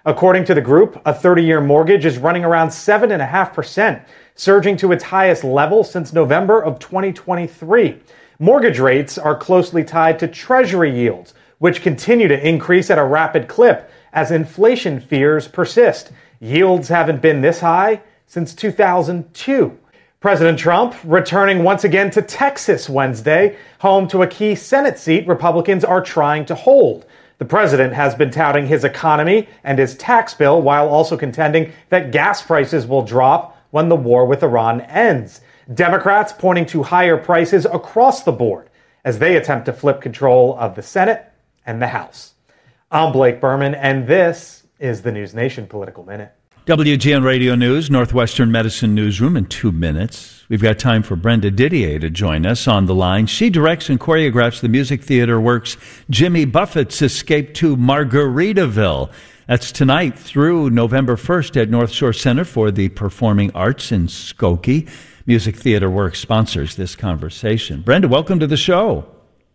According to the group, a 30-year mortgage is running around 7.5%, surging to its highest level since November of 2023. Mortgage rates are closely tied to Treasury yields, which continue to increase at a rapid clip as inflation fears persist. Yields haven't been this high since 2002. President Trump returning once again to Texas Wednesday, home to a key Senate seat Republicans are trying to hold. The president has been touting his economy and his tax bill while also contending that gas prices will drop when the war with Iran ends. Democrats pointing to higher prices across the board as they attempt to flip control of the Senate and the House. I'm Blake Berman, and this is the News Nation Political Minute. WGN Radio News, Northwestern Medicine Newsroom in 2 minutes. We've got time for Brenda Didier to join us on the line. She directs and choreographs the Music Theater Works' Jimmy Buffett's Escape to Margaritaville. That's tonight through November 1st at North Shore Center for the Performing Arts in Skokie. Music Theater Works sponsors this conversation. Brenda, welcome to the show.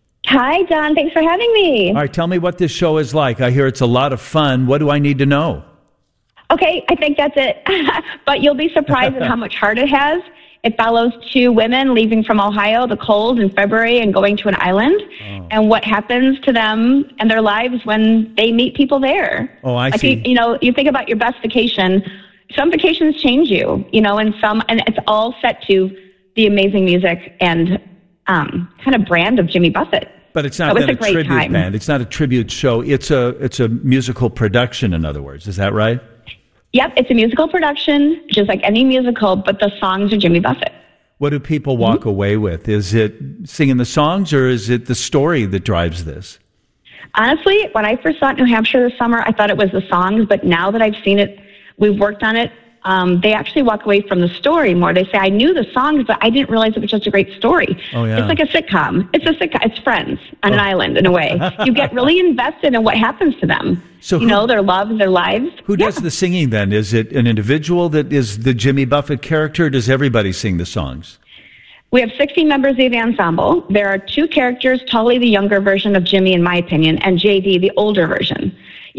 Hi, John. Thanks for having me. All right, tell me what this show is like. I hear it's a lot of fun. What do I need to know? Okay, I think that's it. But you'll be surprised at how much heart it has. It follows 2 women leaving from Ohio, the cold, in February and going to an island, and what happens to them and their lives when they meet people there. Oh, I see. You think about your best vacation. Some vacations change you, and it's all set to the amazing music and kind of brand of Jimmy Buffett. But it's not a tribute band. It's not a tribute show. It's a musical production, in other words. Is that right? Yep, it's a musical production, just like any musical, but the songs are Jimmy Buffett. What do people walk away with? Is it singing the songs, or is it the story that drives this? Honestly, when I first saw it in New Hampshire this summer, I thought it was the songs, but now that I've seen it, we've worked on it, they actually walk away from the story more. They say, I knew the songs, but I didn't realize it was just a great story. Oh, yeah. It's like a sitcom. It's Friends on an island, in a way. You get really invested in what happens to them. So their loves, their lives. Who does the singing then? Is it an individual that is the Jimmy Buffett character, or does everybody sing the songs? We have 16 members of the ensemble. There are 2 characters, Tully, the younger version of Jimmy, in my opinion, and JD, the older version.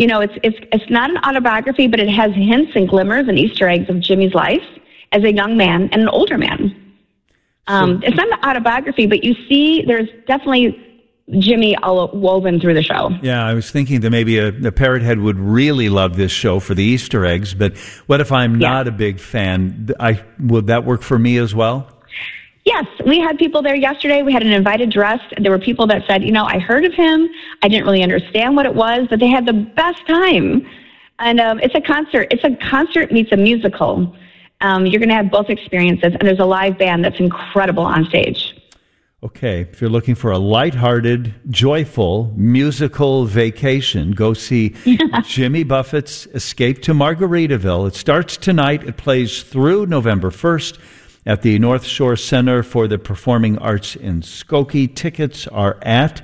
It's not an autobiography, but it has hints and glimmers and Easter eggs of Jimmy's life as a young man and an older man. It's not an autobiography, but you see there's definitely Jimmy all woven through the show. Yeah, I was thinking that maybe a parrot head would really love this show for the Easter eggs, but what if I'm not a big fan? Would that work for me as well? Yes, we had people there yesterday. We had an invited guest. There were people that said, I heard of him. I didn't really understand what it was, but they had the best time. And it's a concert. It's a concert meets a musical. You're going to have both experiences, and there's a live band that's incredible on stage. Okay, if you're looking for a lighthearted, joyful musical vacation, go see Jimmy Buffett's Escape to Margaritaville. It starts tonight. It plays through November 1st. At the North Shore Center for the Performing Arts in Skokie. Tickets are at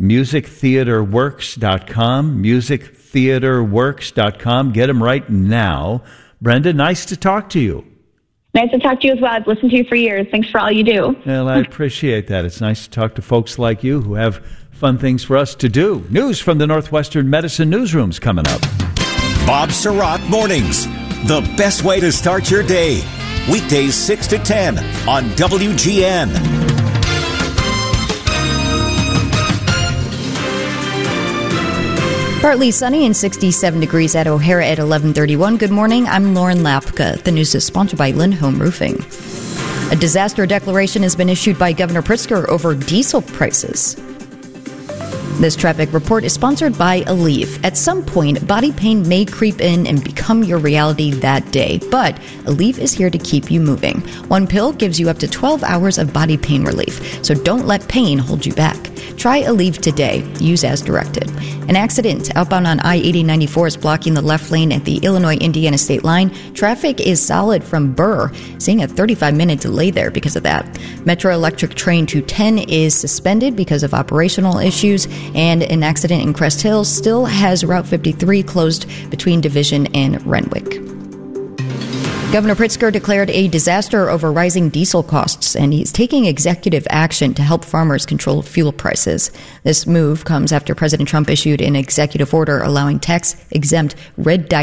musictheaterworks.com, musictheaterworks.com. Get them right now. Brenda, nice to talk to you. Nice to talk to you as well. I've listened to you for years. Thanks for all you do. Well, I appreciate that. It's nice to talk to folks like you who have fun things for us to do. News from the Northwestern Medicine Newsroom's coming up. Bob Surratt Mornings, the best way to start your day. Weekdays 6 to 10 on WGN. Partly sunny and 67 degrees at O'Hara at 11:31. Good morning. I'm Lauren Lapka. The news is sponsored by Lindholm Roofing. A disaster declaration has been issued by Governor Pritzker over diesel prices. This traffic report is sponsored by Aleve. At some point, body pain may creep in and become your reality that day, but Aleve is here to keep you moving. One pill gives you up to 12 hours of body pain relief, so don't let pain hold you back. Try Aleve today. Use as directed. An accident outbound on I-8094 is blocking the left lane at the Illinois-Indiana state line. Traffic is solid from Burr, seeing a 35-minute delay there because of that. Metro Electric Train 210 is suspended because of operational issues, and an accident in Crest Hill still has Route 53 closed between Division and Renwick. Governor Pritzker declared a disaster over rising diesel costs, and he's taking executive action to help farmers control fuel prices. This move comes after President Trump issued an executive order allowing tax-exempt red dye